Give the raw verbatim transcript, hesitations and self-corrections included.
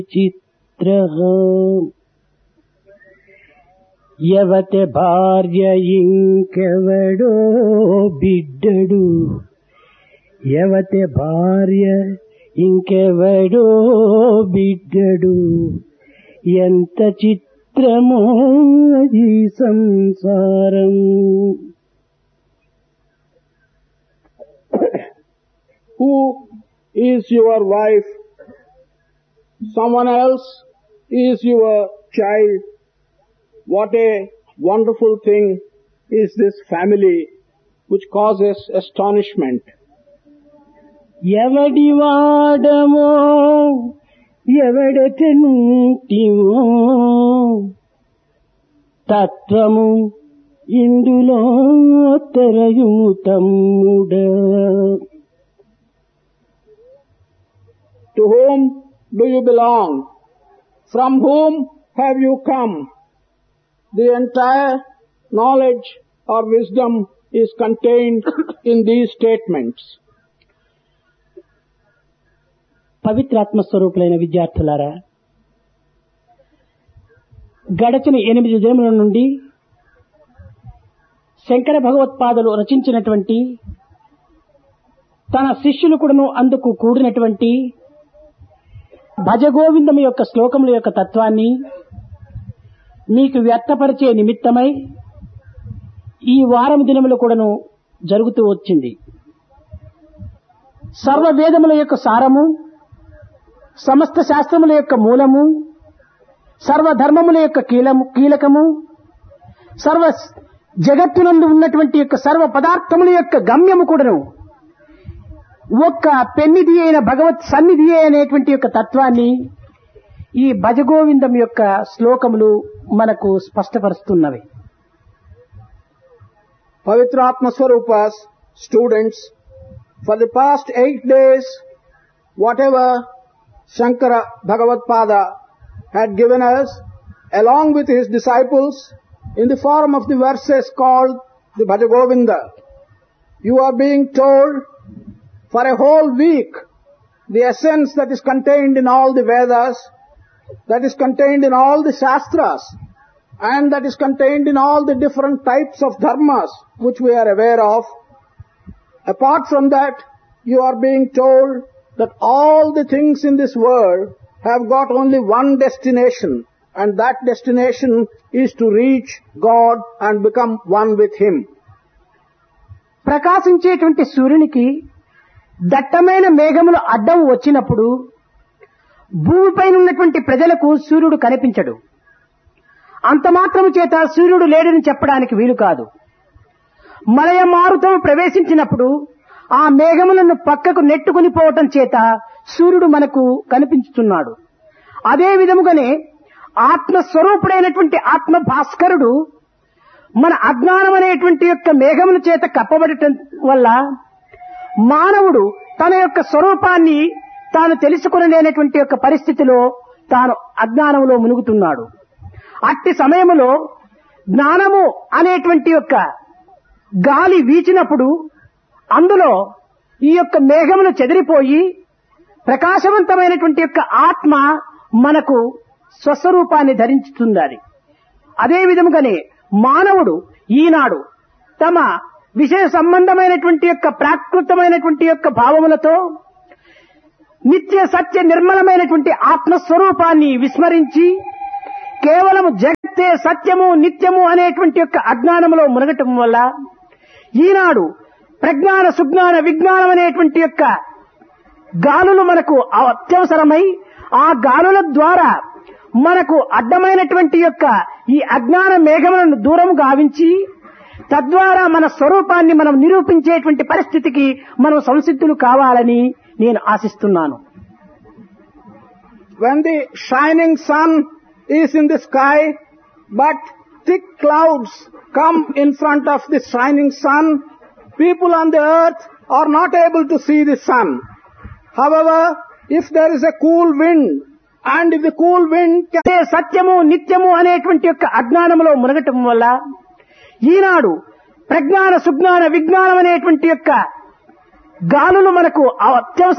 చిత్రః యవతే భార్య ఇంకెవడో బిడ్డడు యవతే భార్య ఇంకెవడో బిడ్డడు ఎంత చిత్రమో ఈ సంసారం. Who is your wife? Someone else is your child. What a wonderful thing is this family which causes astonishment. ఎవడి వాడమో ఎవడెటనుంటివో తత్వము ఇందులో తెరయుము తమ్ముడా. To whom do you belong? From whom have you come? The entire knowledge or wisdom is contained in these statements. పవిత్రాత్మ స్వరూపులైన విద్యార్థులారా, గడచిన ఎనిమిది దినముల నుండి శంకర భగవత్పాదులు రచించినటువంటి తన శిష్యులు కూడాను అందుకు కూడినటువంటి భజగోవిందం యొక్క శ్లోకముల యొక్క తత్వాన్ని మీకు వ్యక్తపరిచే నిమిత్తమై ఈ వారం దినములు కూడాను జరుగుతూ వచ్చింది. సర్వ వేదముల యొక్క సారము, సమస్త శాస్త్రముల యొక్క మూలము, సర్వధర్మముల యొక్క కీలము కీలకము, సర్వ జగత్తునందు ఉన్నటువంటి యొక్క సర్వ పదార్థముల యొక్క గమ్యము కూడాను ఒక్క పెన్నిధి అయిన భగవత్ సన్నిధి అనేటువంటి యొక్క తత్వాన్ని ఈ భజగోవిందం యొక్క శ్లోకములు మనకు స్పష్టపరుస్తున్నవి. Pavitratma Swarupa's students, for the past eight days, whatever Shankara Bhagavatpada had given us, along with his disciples, in the form of the verses called the Bhajagovinda, you are being told for a whole week the essence that is contained in all the Vedas, that is contained in all the Shastras, and that is contained in all the different types of dharmas which we are aware of. Apart from that, you are being told that all the things in this world have got only one destination, and that destination is to reach God and become one with Him. ప్రకాశించేటువంటి సూర్యునికి దట్టమైన మేఘములు అడ్డం వచ్చినప్పుడు భూమిపైన ఉన్నటువంటి ప్రజలకు సూర్యుడు కనిపించడు. అంత మాత్రము చేత సూర్యుడు లేడని చెప్పడానికి వీలు కాదు. మలయ మారుతం ప్రవేశించినప్పుడు ఆ మేఘములను పక్కకు నెట్టుకుని పోవటం చేత సూర్యుడు మనకు కనిపించుతున్నాడు. అదే విధముగానే ఆత్మస్వరూపుడైనటువంటి ఆత్మ భాస్కరుడు మన అజ్ఞానం అనేటువంటి యొక్క మేఘముల చేత కప్పబడటం వల్ల మానవుడు తన యొక్క స్వరూపాన్ని తాను తెలుసుకొనలేనటువంటి యొక్క పరిస్థితిలో తాను అజ్ఞానంలో మునుగుతున్నాడు. అట్టి సమయములో జ్ఞానము అనేటువంటి యొక్క గాలి వీచినప్పుడు అందులో ఈ యొక్క మేఘములు చెదిరిపోయి ప్రకాశవంతమైనటువంటి యొక్క ఆత్మ మనకు స్వస్వరూపాన్ని ధరించుతుంది. అదే విధముగానే మానవుడు ఈనాడు తమ విషయ సంబంధమైనటువంటి యొక్క ప్రాకృతమైనటువంటి యొక్క భావములతో నిత్య సత్య నిర్మలమైనటువంటి ఆత్మస్వరూపాన్ని విస్మరించి కేవలము జగత్తే సత్యము నిత్యము అనేటువంటి యొక్క అజ్ఞానములో మునగటం వల్ల ఈనాడు ప్రజ్ఞాన సుజ్ఞాన విజ్ఞానం అనేటువంటి యొక్క గాలులు మనకు అత్యవసరమై ఆ గాలుల ద్వారా మనకు అడ్డమైనటువంటి యొక్క ఈ అజ్ఞాన మేఘములను దూరం గావించి తద్వారా మన స్వరూపాన్ని మనం నిరూపించేటువంటి పరిస్థితికి మనం సంసిద్ధులు కావాలని నేను ఆశిస్తున్నాను. When the shining sun is in the sky, but thick clouds come in front of the shining sun, people on the earth are not able to see the sun. However, if there is a cool wind, and if the cool wind can... సత్యము నిత్యము అనేటువంటి యొక్క అజ్ఞానములో మునగటం వల్ల ఈనాడు ప్రజ్ఞాన సుజ్ఞాన విజ్ఞానం అనేటువంటి యొక్క గాలులు మనకు అత్యవసరం.